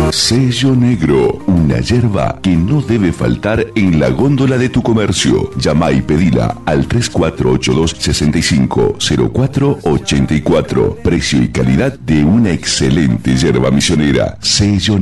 Sello Negro, una yerba que no debe faltar en la góndola de tu comercio. Llama y pedila al 3482-650484. Precio y calidad de una excelente yerba misionera. Sello